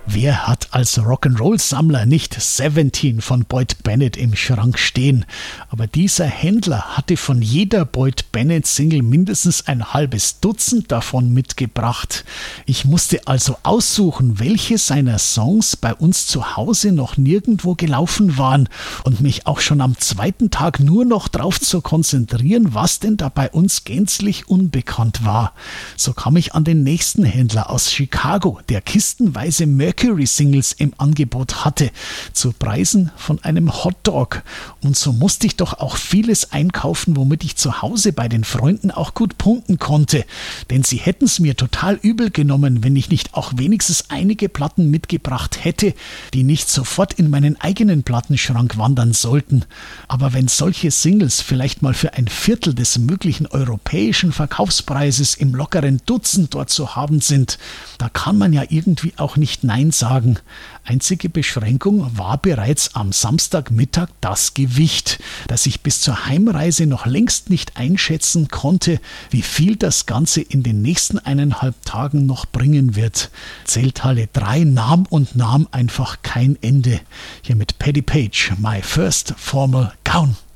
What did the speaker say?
Wer hat als Rock'n'Roll-Sammler nicht 17 von Boyd Bennett im Schrank stehen? Aber dieser Händler hatte von jeder Boyd Bennett-Single mindestens ein halbes Dutzend davon mitgebracht. Ich musste also aussuchen, welche seiner Songs bei uns zu Hause noch nirgendwo gelaufen waren und mich auch schon am zweiten Tag nur noch drauf zu konzentrieren, was denn da bei uns gänzlich unbekannt war. So kam ich an den nächsten Händler aus Chicago, der kistenweise Mercury-Singles im Angebot hatte, zu Preisen von einem Hotdog. Und so musste ich doch auch vieles einkaufen, womit ich zu Hause bei den Freunden auch gut punkten konnte. Denn sie hätten es mir total übel genommen, wenn ich nicht auch wenigstens einige Platten mitgebracht hätte, die nicht sofort in meinen eigenen Plattenschrank wandern sollten. Aber wenn solche Singles vielleicht mal für ein Viertel des möglichen europäischen Verkaufspreises im lockeren Dutzend dort zu haben sind, da kann man ja irgendwie auch nicht Nein sagen. Einzige Beschränkung war bereits am Samstagmittag das Gewicht, das ich bis zur Heimreise noch längst nicht einschätzen konnte, wie viel das Ganze in den nächsten 1,5 Tagen noch bringen wird. Zelthalle 3 nahm einfach kein Ende. Hier mit Paddy Page, My First Formal Gown.